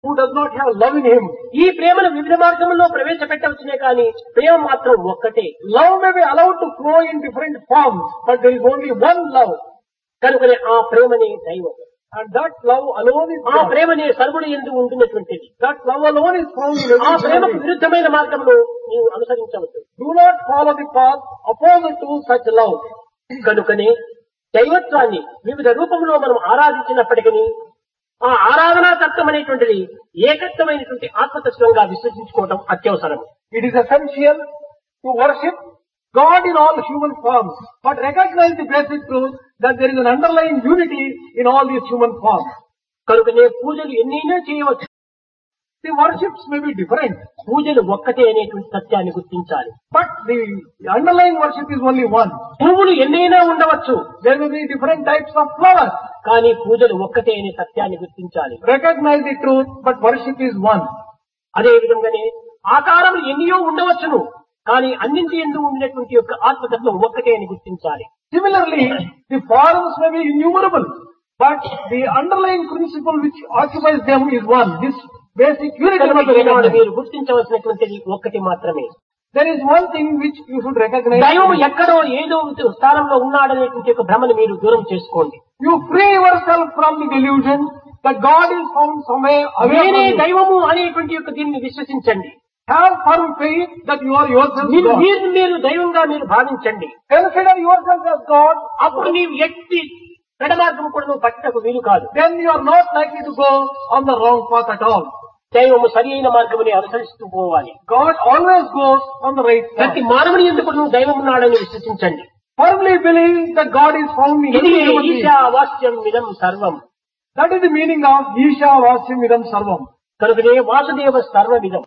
who does not have love in him. ఈ ప్రేమను వివిధ మార్గంలో ప్రవేశపెట్టవచ్చునే కానీ ప్రేమ మాత్రం ఒక్కటే. Love may be allowed to flow in different forms, but there is only one love. కనుకనే ఆ ప్రేమనే దైవం. And that love alone is ఆ God. ప్రేమనే సర్వుడు యందు ఉంటున్నటువంటిది. That love alone is found in ఆ every ప్రేమకు human being. విరుద్ధమైన మార్గంలో నీవు అనుసరించవద్దు. Do not follow the path opposite to such love. కనుకనే దైవత్వాన్ని వివిధ రూపంలో మనం ఆరాధించినప్పటికీ ఆ ఆరాధనా తత్వం అనేటువంటిది ఏకత్వమైనటువంటి ఆత్మతత్వంగా విశ్వసించుకోవడం అత్యవసరం. It is essential to worship God in all human forms, but recognize the basic truth that there is an underlying unity in all these human forms. కనుకనే పూజలు ఎన్నైనా చేయవచ్చు. The worships may be different, పూజలు ఒక్కటే అనేటువంటి సత్యాన్ని గుర్తించాలి. but the underlying worship is only one. పువ్వులు ఎన్నైనా ఉండవచ్చు, There may be different types of flowers. కానీ పూజలు ఒక్కటే అనే సత్యాన్ని గుర్తించాలి. Recognize the truth, but worship is one. అదే విధంగానే ఆకారములు ఎన్నో ఉండవచ్చును, కానీ అన్నింటి యందు ఉండినటువంటి యొక్క ఆత్మతత్వం ఒక్కటే అని గుర్తించాలి. Similarly, the forms may be innumerable, but the underlying principle which occupies them is one. This basic unity must be Eenadu recognized. మీరు గుర్తించవలసినటువంటిది ఒక్కటి మాత్రమే. There is one thing which you should recognize. దైవం ఎక్కడో ఏదో స్థానంలో ఉన్నాడనేటువంటి యొక్క భ్రమను మీరు దూరం చేసుకోండి. You free yourself from the delusion that God is found somewhere away నేనే from you. దైవము అనేటువంటి యొక్క దీన్ని విశ్వసించండి. Have firm faith that you are yourself God. మీరు దైవంగా మీరు భావించండి. Consider yourself as God. అప్పుడు నీవు ఎట్టి పెడమార్గం కూడా నువ్వు పట్టకు వీలు కాదు. Then you are not likely to go on the wrong path at all. దైవము సరి అయిన మార్గముని అనుసరిస్తూ పోవాలి. God always goes on the right path. ప్రతి మానవుని ఎందుకు నువ్వు దైవం ఉన్నాడని విశ్వసించండి. Firmly believe that God is found in ఇది every human being. ఈశావాస్యం ఇదం సర్వం. That is the meaning of Isha Vasyam Idam Sarvam. కనుకనే Vasudeva సర్వమిదం.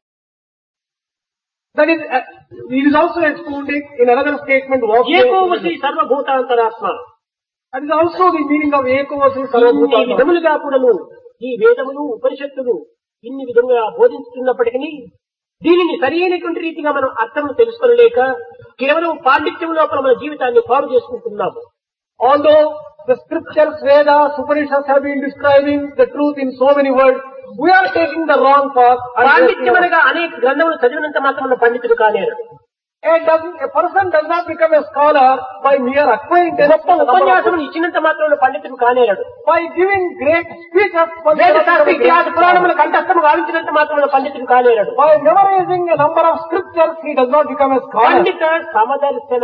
That is, it is also explained in another statement. ఏకోవసి సర్వభూతాంతరాత్మ. That is also the meaning of Ekovasi ఇన్ని Sarvabhuta. విధములుగా కూడాను ఈ వేదములు ఉపనిషత్తులు ఇన్ని విధముగా బోధించుతున్నప్పటికీ దీనిని సరి అయినటువంటి రీతిగా మనం అర్థం తెలుసుకోలేక కేవలం పాండిత్యం లోపల మన జీవితాన్ని పాడు చేసుకుంటున్నాము. Although the scriptures, Vedas, Upanishads have been describing the truth in so many words, we are taking the wrong path. పాండిత్యం అనగా అనేక గ్రంథములు చదివినంత మాత్రం పండితుడు కాలేరు. A person does not become a scholar by mere acquaintance. గొప్ప ఉపన్యాసములు ఇచ్చినంత మాత్రం పండితుడు కాలేరు. By giving great speeches, పురాణముల కంఠస్థము గావించినంత మాత్రం పండితుడు కాలేరు. by memorizing a number of scriptures, he does not become a scholar. పండిత సమదర్శన.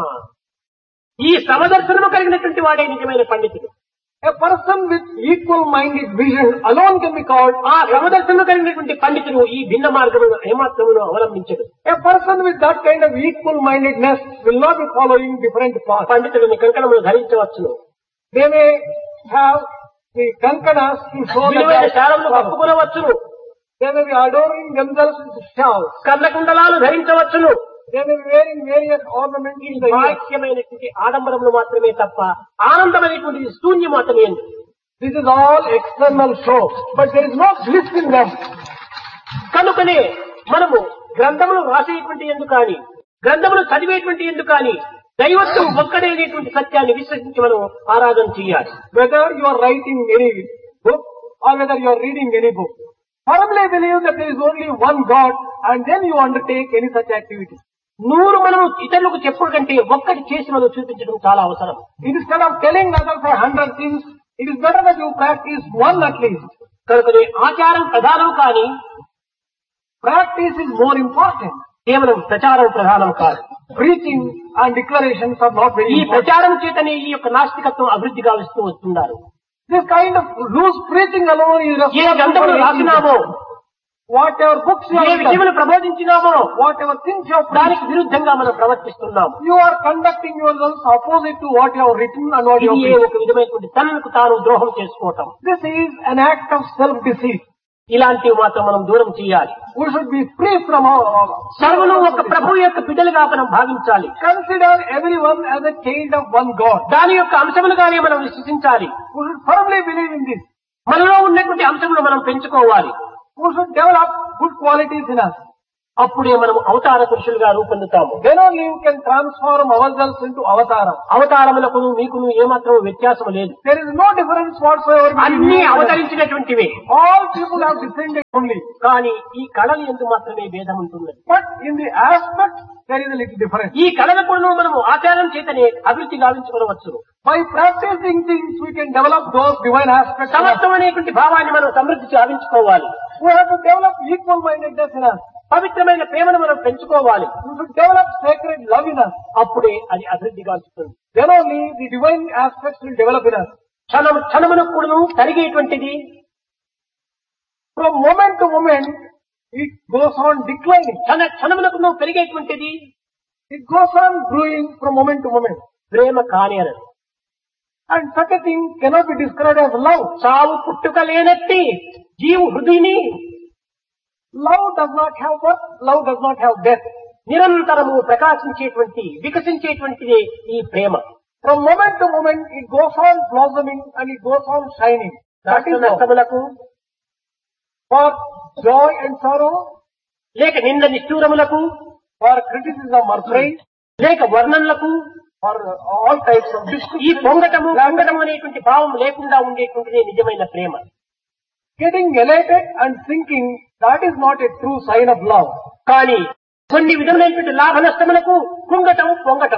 ఈ సమదర్శనము కలిగినటువంటి వాడే నిజమైన పండితుడు. A person with equal-minded vision alone can be called. ఆ సమదర్శనము కలిగినటువంటి పండితుడు ఈ భిన్న మార్గమును ఏమాత్రమును అవలంబించడు. A person with that kind of equal-mindedness will not be following different paths. పండితుడిని కంకణములు ధరించవచ్చును. They may have the kankanas to show విలువైన that శాలములు కప్పుకొనవచ్చును. they may be adorning themselves with shawls. కర్ణకుండలాలు ధరించవచ్చును. They may be wearing various ornaments in the ear. బాహ్యమైనటువంటి ఆడంబరములు మాత్రమే తప్ప ఆనందమైనటువంటి శూన్యం మాత్రమే. This is all external show, but there is no bliss in them. కనుకనే మనము గ్రంథములు రాసేటువంటి ఎందుకు కానీ గ్రంథములు చదివేటువంటి ఎందుకు కానీ దైవత్వం ఒక్కడైనటువంటి సత్యాన్ని విశ్వసించి మనం ఆరాధన చేయాలి. Whether you are writing any book or whether you are reading any book, firmly believe that there is only one God, and then you undertake any such activity. 100 మనం ఇతరులకు చెప్పుడు కంటే ఒక్కటి చేసి మనం చూపించడం చాలా అవసరం. Instead of telling others 100 things, it is better that you practice one at least. కనుకనే ఆచారం ప్రధానం కానీ Practice is more important. కేవలం ప్రచారం ప్రధానం కాదు. Preaching and declarations are not very ఈ important. ప్రచారం చేతనే ఈ యొక్క నాస్తికత్వం అభివృద్ధి గావిస్తూ వస్తున్నారు. This kind of loose preaching alone is A responsible గ్రంథములు for రాసినామో, whatever books you A have విషయములు done, ప్రబోధించినామో whatever things you have preached, దానికి విరుద్ధంగా మనం ప్రవర్తిస్తున్నాము. you are conducting yourselves opposite to what you have written and what you ఇది have preached. ఒక విధమైనటువంటి తనకు తాను ద్రోహం చేసుకోవటం. This is an act of self-deceit. ఇలాంటివి మాత్రం మనం దూరం చేయాలి. We should be free from all. సర్వులు ఒక ప్రభు యొక్క బిడ్డలుగా మనం భావించాలి. Consider everyone as a child of one God. దాని యొక్క అంశములుగానే మనం విశ్వసించాలి. We should firmly believe in this. మనలో ఉన్నటువంటి అంశములు మనం పెంచుకోవాలి. We should develop good qualities in us. అప్పుడే మనం అవతార పురుషులుగా రూపొందుతాము. Then only you can transform ourselves into avataram. అవతారములకును మీకును ఏమాత్రం వ్యత్యాసం లేదు. There is no difference whatsoever between అన్ని you and us. అవతరించినటువంటివే. All people have descended only. కానీ ఈ కళలు ఎందు మాత్రమే భేదం ఉంటుంది. But in the aspect, there is a little difference. ఈ కళలను మనము ఆచారం చేతనే అభివృద్ధి గావించుకోవచ్చు. By practicing things, we can develop those divine aspects. సమత్వం అనేటువంటి భావాన్ని మనం సమృద్ధి గావించుకోవాలి. We have to develop equal-mindedness in us. పవిత్రమైన ప్రేమను మనం పెంచుకోవాలి. We should develop sacred love in us. అప్పుడే అది అభివృద్ధి గావిస్తుంది. Then only the divine aspects will develop in us. క్షణమునకు కూడాను తరిగేటువంటిది. From moment to moment, it goes on declining. క్షణమునకు పెరిగేటువంటిది. It goes on growing from moment to moment. ప్రేమ కాని అనదు. And such a thing cannot be described as love. చావు పుట్టుక లేనట్టి జీవు హృదయని. Love does not have birth, love does not have death. నిరంతరము ప్రకాశించేటువంటి వికసించేటువంటిదే ఈ ప్రేమ. From moment to moment, it goes on blossoming and it goes on shining. That is love. నష్టములకు For joy and sorrow, లేక నింద నిష్ఠూరములకు, for criticism or praise, లేక వర్ణనలకు, for all types of ఈ discussion, పొంగటము అనేటువంటి భావం లేకుండా ఉండేటువంటిదే నిజమైన ప్రేమ. getting elated and thinking, that is not a true sign of love. కానీ కొన్ని విధములైనటువంటి లాభ నష్టములకు కుంగటం పొంగటం,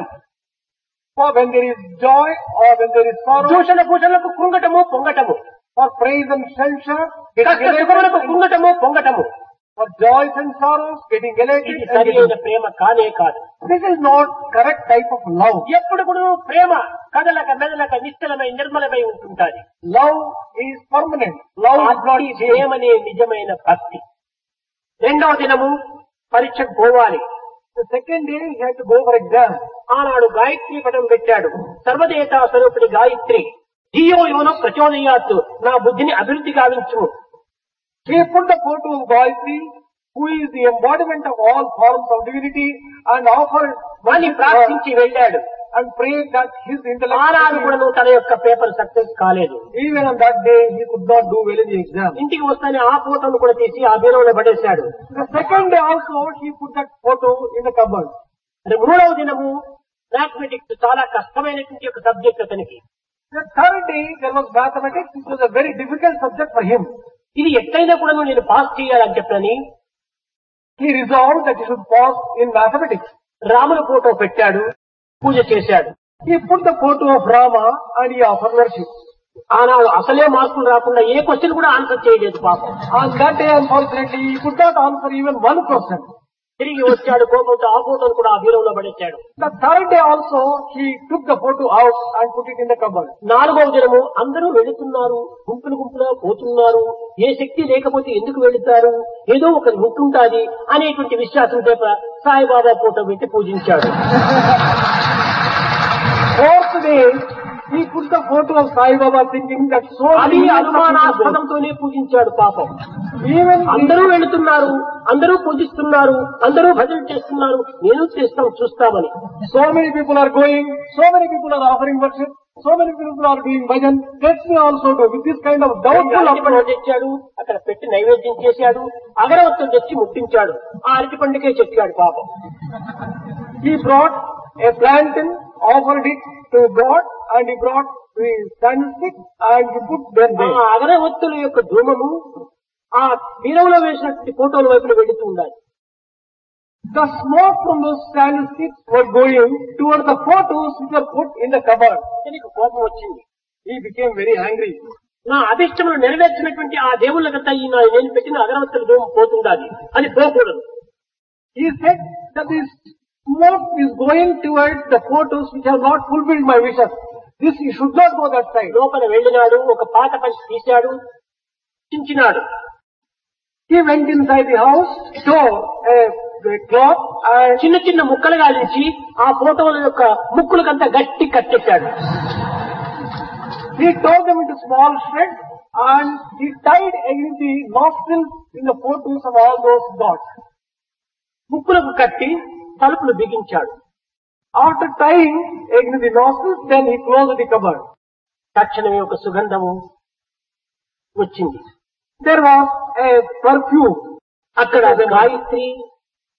For when there is joy or when there is sorrow, దూషణ భూషణలకు కుంగటము పొంగటము, for praise and censure, కష్ట getting సుఖములకు elated, కుంగటము పొంగటము, for joys and sorrows, getting elated. ఇది and సరి getting- అయిన ప్రేమ కానే కాదు. This is not correct type of love. ఎప్పుడు కూడా ప్రేమ కదలక మెదలక నిశ్చలమై నిర్మలమై ఉంటుంటాది. Love is permanent. Love is not ఈ changed. ప్రేమనే నిజమైన భక్తి. రెండవ దినము పరీక్షకు పోవాలి. The second day he had to go for exam. ఆనాడు గాయత్రి పటం పెట్టాడు. సర్వదేవతా స్వరూపిణి గాయత్రి ధియో యోన ప్రచోదయాత్, నా బుద్ధిని అభివృద్ధి గావించు. He put the photo of Gayatri, who is the embodiment of all forms of divinity, and offered వాణ్ణి ప్రార్థించి వెళ్ళాడు. and prayed that his ఆనాడు కూడా intellect. తన యొక్క పేపర్ సక్సెస్ కాలేదు. Even on that day, he could not do well in the exam. ఇంటికి వస్తానే ఆ ఫోటోను కూడా తీసి ఆ బీరువాలో పడేశాడు. The second day also, he put that photo in the cupboard. మరి మూడవ దినము మ్యాథమెటిక్స్ చాలా కష్టమైనటువంటి ఒక సబ్జెక్ట్ అతనికి. The third day, there was mathematics, which was a very difficult subject for him. ఇది ఎట్లయినా కూడా నేను పాస్ చేయాలని చెప్పని He resolved that he should pass in mathematics. రాముల ఫోటో పెట్టాడు, పూజ చేశాడు. He put the photo of Rama and he offered worship. ఆనాడు అసలే మార్కులు రాకుండా ఏ క్వశ్చన్ కూడా ఆన్సర్ చేయలేదు పాపం. On that day, unfortunately, he could not answer even one question. తిరిగి వచ్చాడు కోపంతో, ఆ ఫోటోను కూడా ఆ బీరువాలో పడేశాడు. The third day also, he took the photo out and put it in the cupboard. నాలుగవ దినము అందరూ వెళుతున్నారు, గుంపులు గుంపులా పోతున్నారు, ఏ శక్తి లేకపోతే ఎందుకు వెళుతారు, ఏదో ఒక ఉంటుంటాది అనేటువంటి విశ్వాసం చేత సాయిబాబా ఫోటో పెట్టి పూజించాడు. Fourth day, he put the photo of Sai Baba thinking that so అది many అనుమానాస్పదంతోనే పూజించాడు పాపం. even అందరూ వెళుతున్నారు, అందరూ పూజిస్తున్నారు, అందరూ భజన చేస్తున్నారు, నేను చేస్తాం చూస్తామని. so many people are going, so many people are offering worship, so many people are doing bhajan, let me also do. With this kind of doubtful అరటిపండు approach, తెచ్చాడు, అక్కడ పెట్టి నైవేద్యం చేశాడు, అగరవత్తులు తెచ్చి ముట్టించాడు, ఆ అరటి పండుగే చెప్పాడు పాపం. he brought a plantain, offered it to God, and he brought the candlestick and he put them ఆ there. అగరవత్తుల యొక్క ధూమము ఆ బీరువాలో వేసినటువంటి ఫోటోల వైపున వెళుతూ ఉండాలి. The smoke from those candlesticks were going toward the photos which were put in the cupboard. దీనికి కోపం వచ్చింది. He became very angry. నా అభిష్టములు నెరవేర్చినటువంటి ఆ దేవుళ్ళకంతా ఈ నేను పెట్టిన అగరవత్తుల ధూమం పోతుండాలి అని పోకూడదు. He said that this smoke is going towards the photos which have not fulfilled my wishes. This you should not go that side. లోపల వెళ్ళినాడు, ఒక పాత పంచి తీశాడు, Chinchinada. He went inside the house, tore a cloth and చిన్న చిన్న ముక్కలుగా నుంచి ఆ ఫోటోల యొక్క ముక్కులకంతా గట్టి కట్టెట్టాడు. he tore them into small shreds and he tied against the nostrils in the photos of all those gods. ముక్కులకు కట్టి తలుపులు బిగించాడు. After tying against the nostrils, then he closed the cupboard. తక్షణమే ఒక సుగంధము వచ్చింది. There was a perfume. అక్కడ గాయత్రి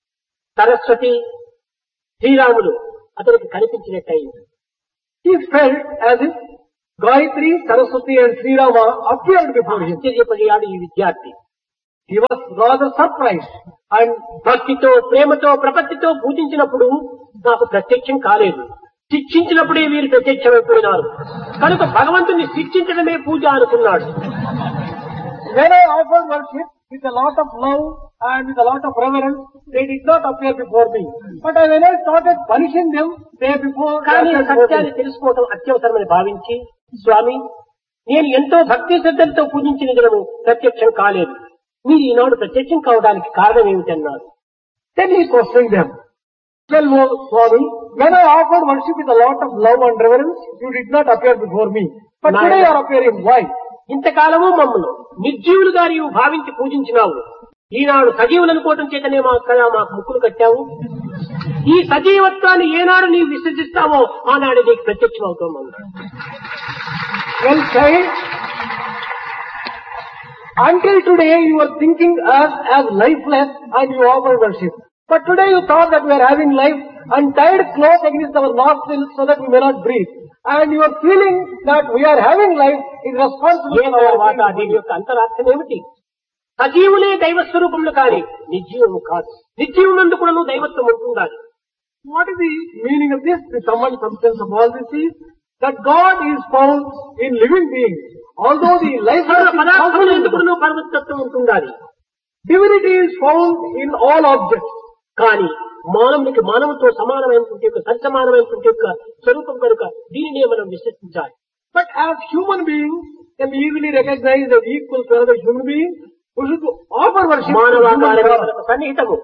సరస్వతి శ్రీరాములు అతనికి కనిపించినట్టయింది. He felt as if Gayatri, Saraswati and Sri Rama appeared before him. ఆశ్చర్యపడియాడు ఈ విద్యార్థి. He was rather surprised and భక్తితో ప్రేమతో ప్రపత్తితో పూజించినప్పుడు నాకు ప్రత్యక్షం కాలేదు, శిక్షించినప్పుడే వీరు ప్రత్యక్షమైపోయినారు కనుక భగవంతుని శిక్షించడమే పూజ అనుకున్నాడు. when I offered worship with a lot of love and with a lot of reverence, they did not appear before me. But when I started punishing them, they కానీ appeared before సత్యాన్ని me. తెలుసుకోవటం అత్యవసరమని భావించి, స్వామి నేను ఎంతో భక్తి శ్రద్ధలతో పూజించిన దినము ప్రత్యక్షం కాలేదు, మీరు ఈనాడు ప్రత్యక్షం కావడానికి కారణం ఏమిటన్నారు. Then he questioned them. Well, Swami, when I offered worship with a lot of love and reverence, you did not appear before me. But today you are appearing. Why? ఇంతకాలము మమ్మల్ని నిర్జీవులుగా నీవు భావించి పూజించినావు, ఈనాడు సజీవులు అనుకోవటం చేతనే మాకు ముక్కులు కట్టావు. ఈ సజీవత్వాన్ని ఏనాడు నీవు విసర్జిస్తావో ఆనాడు నీకు ప్రత్యక్షం అవుతామన్నాడు. Well, child, until today you were thinking us as lifeless and you offer worship. But today you thought that we are having life and tied close against our nostrils so that we may not breathe. And you are feeling that we are having life is responsible for తర్వాత our దీని యొక్క అంతరార్థం ఏమిటి? సజీవులే దైవ స్వరూపములు కాని నిర్జీవము కాదు. నిర్జీవునందు కూడా దైవత్వం ఉంటుండాలి. What is the meaning of this? The sum and substance of all this is that God is found in living beings. Although the life సర్వ of పదార్థములు ఎందుకు పరమతత్వం ఉంటుండాలి. divinity is found in all objects. కానీ మానవునికి మానవుతో సమానమైనటువంటి యొక్క సత్సమానమైనటువంటి యొక్క స్వరూపం కనుక దీనినే మనం విశ్వసించాలి. But as human beings can be easily recognized as equal to another human being, we should offer worship to మానవాకారమే human మనకు సన్నిహితము.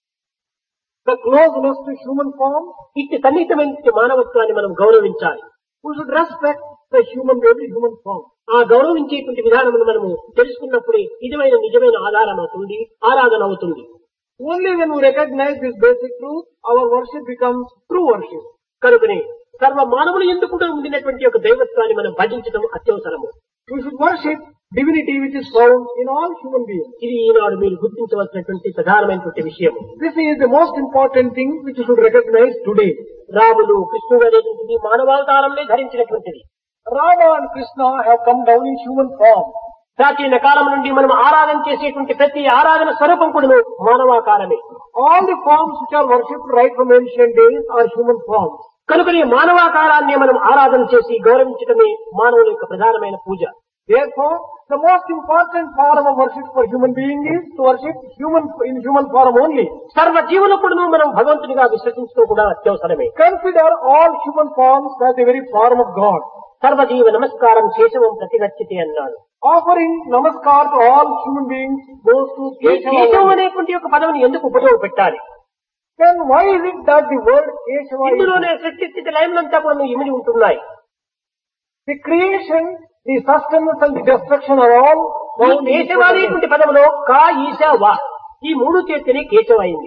the closeness to human form. ఇట్టి సన్నిహితమైన మానవత్వాన్ని మనం గౌరవించాలి. We should respect the every human form. ఆ గౌరవించేటువంటి విధానమును మనము తెలుసుకున్నప్పుడే నిజమైన ఆధారం అవుతుంది, ఆరాధన అవుతుంది. Only when we recognize this basic truth, our worship becomes true worship. కనుకనే సర్వ మానవులు ఎందుకు ఉండినటువంటి యొక్క దైవత్వాన్ని మనం భజించడం అత్యవసరము. We should worship divinity which is found in all human beings. ఇది ఈనాడు మీరు గుర్తించవలసినటువంటి ప్రధానమైనటువంటి విషయం. This is the most important thing which you should recognize today. రాముడు కృష్ణుడు అనేటువంటిది మానవావతారంలో ధరించినటువంటిది. Rama and Krishna have come down in human form. ప్రాచీన కాలం నుండి మనం ఆరాధన చేసేటువంటి ప్రతి ఆరాధన స్వరూపం కూడా మానవాకారమే. All the forms which are worshipped right from ancient days are human forms. కనుకనే మానవాకారాన్ని మనం ఆరాధన చేసి గౌరవించడమే మానవుల యొక్క ప్రధానమైన పూజ. Therefore, the most important form of worship for human being is to worship in human form only. సర్వ జీవులకును మనం భగవంతునిగా విశ్వసించడం కూడా అత్యవసరమే. Consider all human forms as the very form of God. సర్వజీవ నమస్కారం కేశవం ప్రతిగచ్చితే అన్నాడు. Offering namaskar to all human beings goes to కేశవం Keshava. అనేటువంటి యొక్క పదవిని ఎందుకు ఉపయోగపెట్టాలి? Then why is it that the word Keshava is ఇందులోనే సృష్టి స్థితి లయములంతా కూడా ఇమిడి ఉంటున్నాయి. the creation, the sustenance and the destruction are all ఈ found in this Keshava word. అనేటువంటి పదములో కా ఈశ వా ఈ మూడు చేతనే కేశవ అయింది.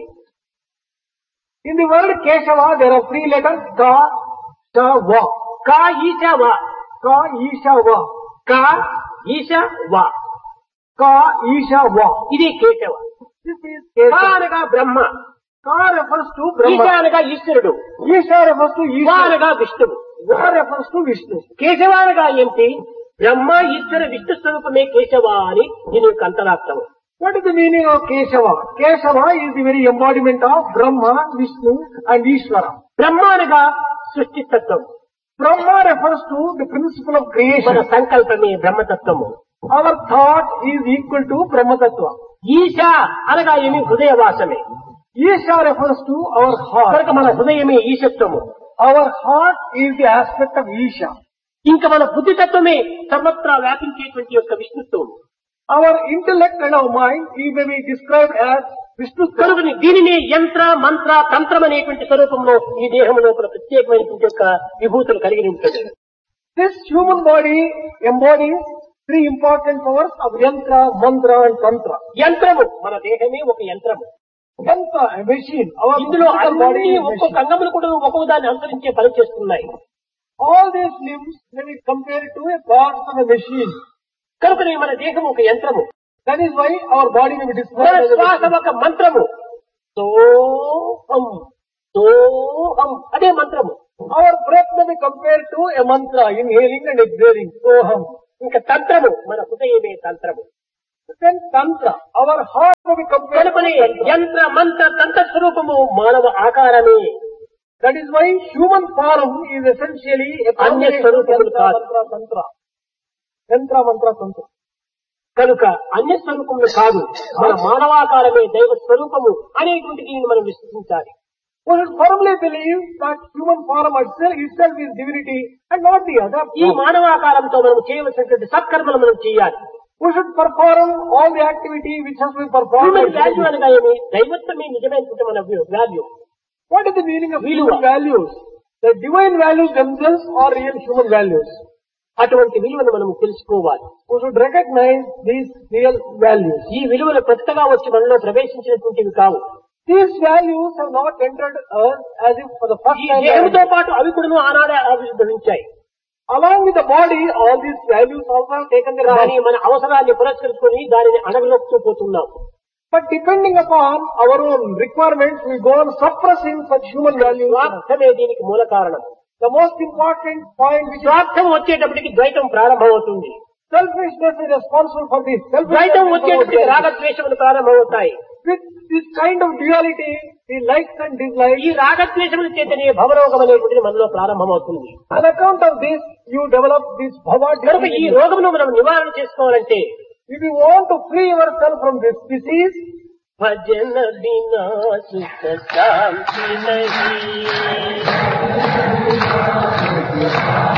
In the word Keshava there are three letters Ka, Sha, Va. కా ఈశ వా Ka, Isha, Va. కా ఈశ వా Ka, Isha, Va. ఇది కేశవ. This is కా Keshava. అనగా బ్రహ్మ, Ka refers to ఈశ Brahma. అనగా ఈశ్వరుడు, Isha refers to వా Isha. అనగా విష్ణువు. Va refers to Vishnu. Keshava అనగా ఏమిటి? బ్రహ్మ ఈశ్వర విష్ణు స్వరూపమే కేశవ అని దీని యొక్క అంతరార్థం. What is the meaning of Keshava? Keshava is the very embodiment of Brahma, Vishnu and Ishvara. బ్రహ్మ అనగా సృష్టితత్వం, Brahma refers to the principle of మన creation. సంకల్పమే బ్రహ్మతత్వము. Our thought is equal to Brahma Tattva. ఈశ అనగా ఏమి? హృదయవాసమే. Isha refers to our heart. కనుక మన హృదయమే ఈశత్వము. Our heart is the aspect of Isha. ఇంకా మన బుద్ధితత్వమే సర్వత్రా వ్యాపించేటువంటి యొక్క విష్ణుత్వం. Our intellect and our mind may be described as Vishnu. కనుక దీనిని యంత్ర మంత్ర తంత్రం అనేటువంటి స్వరూపంలో ఈ దేహం లోపల ప్రత్యేకమైనటువంటి యొక్క విభూతులు కలిగి ఉంటుంది. This human body embodies three important powers of Yantra, Mantra and Tantra. యంత్రము, మన దేహమే ఒక యంత్రము. Yantra, a machine. Our ఇందులో physical body అన్ని is a ఒక్కొక్క machine. అంగములు కూడా ఒక్కొక్క దాన్ని అనుసరించే పని చేస్తున్నాయి. All these limbs may be compared to a parts of a machine. కనుకనే మన దేహం ఒక యంత్రము, That is why our body may be మన described as a శ్వాస machine. ఒక మంత్రము. సోహం సోహం అదే మంత్రము. Our breath may be compared to a mantra, inhaling and exhaling. Soham. ఇంకా తంత్రము మన హృదయమే తంత్రము. Then tantra, our heart may be compared to కనుకనే tantra. యంత్ర మంత్ర తంత్ర స్వరూపము మానవ ఆకారమే. That is why human form is essentially a అన్య combination of స్వరూపములు yantra, కాదు. mantra, tantra. Yantra, mantra, tantra. కనుక అన్య స్వరూపములు కాదు, మన మానవాకారమే దైవ స్వరూపము అనేటువంటి దీనిని మనం విశ్వసించాలి. We should firmly believe that human form itself is divinity and not the other. ఈ మానవాకారంతో మనం చేయవలసినటువంటి సత్కర్మలు మనం చేయాలి. We should perform all the activity which has been performed. Human value అనగా ఏమి? దైవత్వమే నిజమైనటువంటి మన value. What is the meaning of విలువ. human values? The divine values themselves are real human values. అటువంటి విలువను మనం తెలుసుకోవాలి. We should recognize these real values. ఈ విలువలు కొత్తగా వచ్చి మనలో ప్రవేశించినటువంటివి కావు. These values have not entered us as if for the first ఈ time. దేహంతో పాటు అవి కూడా ఆనాడే ఆవిర్భవించాయి. Along with the body, all these values also have taken their కానీ birth. మన అవసరాన్ని పురస్కరించుకొని దానిని అడగలోకి పోతున్నాం. But depending upon our own requirements, we go on suppressing such human values. స్వార్థమే దీనికి మూల కారణం. The most important point which is స్వార్థం వచ్చేటప్పటికి ద్వైతం ప్రారంభమవుతుంది. selfishness is responsible for this. ద్వైతం వచ్చేటప్పటికి రాగద్వేషములు ప్రారంభమవుతాయి. With this kind of duality, the likes and dislikes, ఈ రాగద్వేషముల చేతనే భవరోగం అనేటువంటిది మనలో ప్రారంభమవుతుంది. on account of this, you develop this bhava కనుక ఈ disease. రోగమును మనం నివారణ చేసుకోవాలంటే If you want to free yourself from this disease, భజన బినా సుఖ శాంతి నహీ.